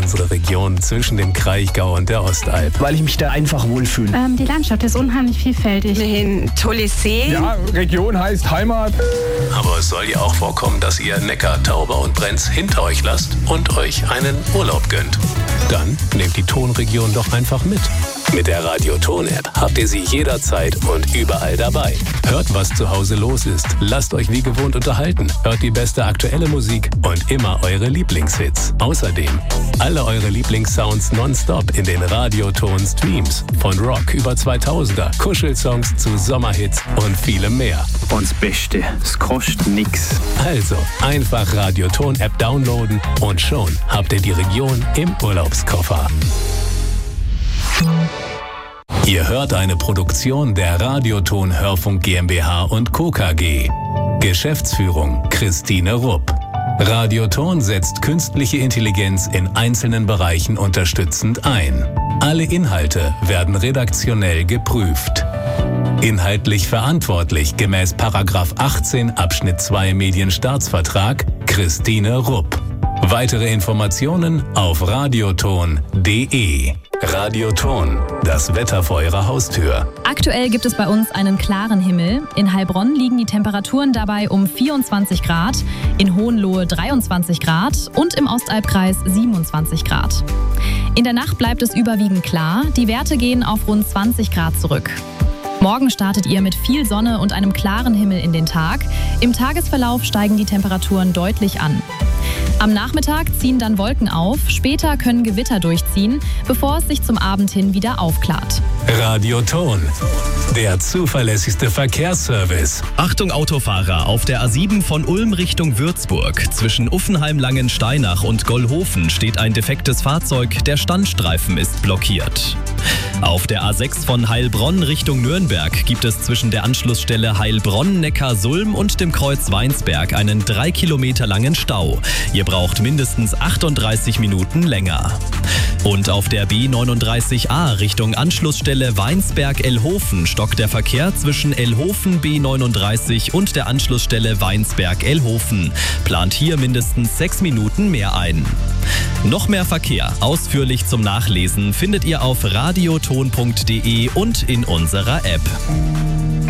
unsere Region zwischen dem Kraichgau und der Ostalb. Weil ich mich da einfach wohlfühle. Die Landschaft ist unheimlich vielfältig. Ein tolles See. Ja, Region heißt Heimat. Aber es soll ja auch vorkommen, dass ihr Neckar, Tauber und Brenz hinter euch lasst und euch einen Urlaub gönnt. Dann nehmt die Tonregion doch einfach mit. Mit der Radio-Ton-App habt ihr sie jederzeit und überall dabei. Hört, was zu Hause los ist. Lasst euch wie gewohnt unterhalten. Hört die beste aktuelle Musik und immer eure Lieblingshits. Außerdem alle eure Lieblingssounds nonstop in den Radio-Ton-Streams. Von Rock über 2000er, Kuschelsongs zu Sommerhits und vielem mehr. Und das Beste, es kostet nix. Also einfach Radio-Ton-App downloaden und schon habt ihr die Region im Urlaubskoffer. Ihr hört eine Produktion der Radioton Hörfunk GmbH und Co. KG. Geschäftsführung Christine Rupp. Radioton setzt künstliche Intelligenz in einzelnen Bereichen unterstützend ein. Alle Inhalte werden redaktionell geprüft. Inhaltlich verantwortlich gemäß § 18 Abschnitt 2 Medienstaatsvertrag Christine Rupp. Weitere Informationen auf radioton.de. Radioton, das Wetter vor Ihrer Haustür. Aktuell gibt es bei uns einen klaren Himmel. In Heilbronn liegen die Temperaturen dabei um 24 Grad, in Hohenlohe 23 Grad und im Ostalbkreis 27 Grad. In der Nacht bleibt es überwiegend klar. Die Werte gehen auf rund 20 Grad zurück. Morgen startet ihr mit viel Sonne und einem klaren Himmel in den Tag. Im Tagesverlauf steigen die Temperaturen deutlich an. Am Nachmittag ziehen dann Wolken auf, später können Gewitter durchziehen, bevor es sich zum Abend hin wieder aufklart. Radioton, der zuverlässigste Verkehrsservice. Achtung Autofahrer, auf der A7 von Ulm Richtung Würzburg. Zwischen Uffenheim-Langensteinach und Gollhofen steht ein defektes Fahrzeug, der Standstreifen ist blockiert. Auf der A6 von Heilbronn Richtung Nürnberg gibt es zwischen der Anschlussstelle Heilbronn-Neckar-Sulm und dem Kreuz Weinsberg einen 3 Kilometer langen Stau. Ihr braucht mindestens 38 Minuten länger. Und auf der B39a Richtung Anschlussstelle Weinsberg-Elhofen stockt der Verkehr zwischen Elhofen B39 und der Anschlussstelle Weinsberg-Elhofen. Plant hier mindestens 6 Minuten mehr ein. Noch mehr Verkehr, ausführlich zum Nachlesen, findet ihr auf radioton.de und in unserer App.